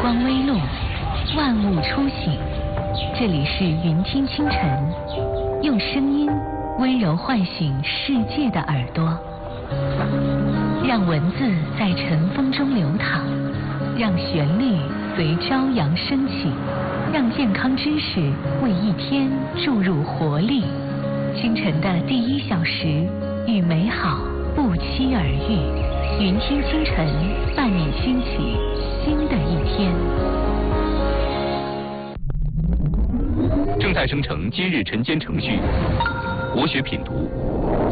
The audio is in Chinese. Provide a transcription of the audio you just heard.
光微露，万物初醒。这里是云听清晨，用声音温柔唤醒世界的耳朵，让文字在晨风中流淌，让旋律随朝阳升起，让健康知识为一天注入活力。清晨的第1小时，与美好不期而遇。云听清晨，伴你兴起新的一天。 正在生成今日晨间程序，国学品读。